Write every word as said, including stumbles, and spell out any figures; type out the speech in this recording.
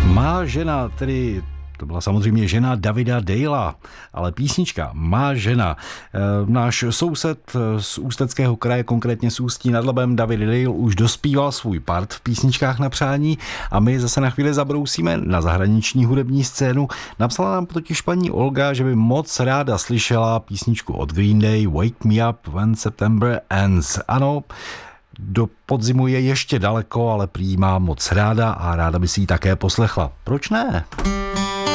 Má žena, tedy to byla samozřejmě žena Davida Dalea, ale písnička Má žena. E, náš soused z Ústeckého kraje, konkrétně z Ústí nad Labem, David Dale, už dospíval svůj part v písničkách na přání a my zase na chvíli zabrousíme na zahraniční hudební scénu. Napsala nám totiž paní Olga, že by moc ráda slyšela písničku od Green Day Wake Me Up When September Ends. Ano, do podzimu je ještě daleko, ale prý má moc ráda a ráda by si ji také poslechla. Proč ne?